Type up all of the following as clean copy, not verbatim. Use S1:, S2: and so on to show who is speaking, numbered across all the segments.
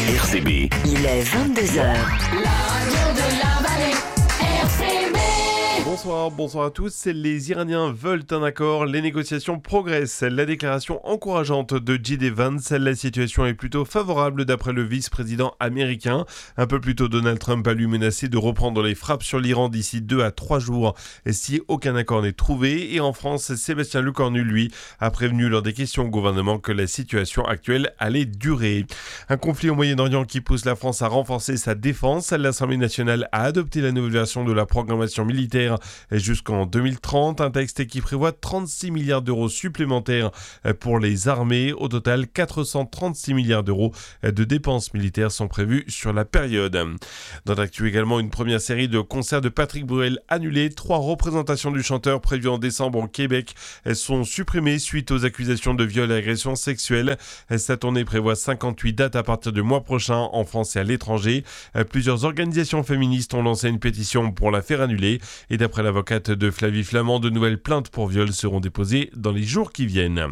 S1: RCB.
S2: Il est 22h.
S3: La radio de la vallée, RCB.
S4: Bonsoir à tous. Les Iraniens veulent un accord, les négociations progressent. La déclaration encourageante de J.D. Vance, la situation est plutôt favorable d'après le vice-président américain. Un peu plus tôt, Donald Trump a lui menacé de reprendre les frappes sur l'Iran d'ici 2 à 3 jours si aucun accord n'est trouvé. Et en France, Sébastien Lecornu, lui, a prévenu lors des questions au gouvernement que la situation actuelle allait durer. Un conflit au Moyen-Orient qui pousse la France à renforcer sa défense. L'Assemblée nationale a adopté la nouvelle version de la programmation militaire jusqu'en 2030, un texte qui prévoit 36 milliards d'euros supplémentaires pour les armées. Au total, 436 milliards d'euros de dépenses militaires sont prévus sur la période. Dans l'actu également, une première série de concerts de Patrick Bruel annulée. 3 représentations du chanteur prévues en décembre au Québec sont supprimées suite aux accusations de viol et agression sexuelle. Sa tournée prévoit 58 dates à partir du mois prochain en France et à l'étranger. Plusieurs organisations féministes ont lancé une pétition pour la faire annuler. Et d'après l'avocate de Flavie Flamand, de nouvelles plaintes pour viol seront déposées dans les jours qui viennent.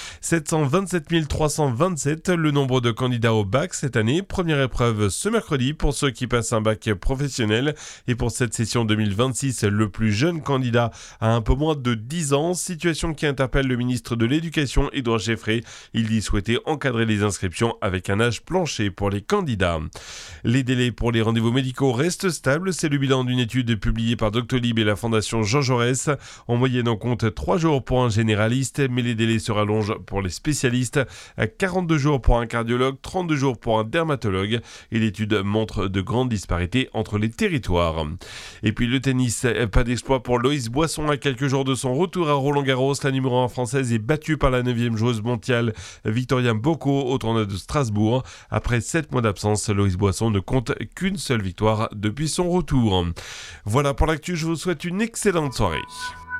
S4: 727 327, le nombre de candidats au bac cette année. Première épreuve ce mercredi pour ceux qui passent un bac professionnel. Et pour cette session 2026, le plus jeune candidat a un peu moins de 10 ans. Situation qui interpelle le ministre de l'Éducation, Édouard Geffrey. Il dit souhaiter encadrer les inscriptions avec un âge plancher pour les candidats. Les délais pour les rendez-vous médicaux restent stables. C'est le bilan d'une étude publiée par Doctolib et la Fondation Jean Jaurès. En moyenne, on compte 3 jours pour un généraliste, mais les délais se rallongent pour les spécialistes. 42 jours pour un cardiologue, 32 jours pour un dermatologue. Et l'étude montre de grandes disparités entre les territoires. Et puis le tennis, pas d'exploit pour Loïs Boisson à quelques jours de son retour à Roland-Garros. La numéro 1 française est battue par la 9e joueuse mondiale Victoria Mboko au tournoi de Strasbourg. Après 7 mois d'absence, Loïs Boisson ne compte qu'une seule victoire depuis son retour. Voilà pour l'actu, je vous souhaite une excellente soirée.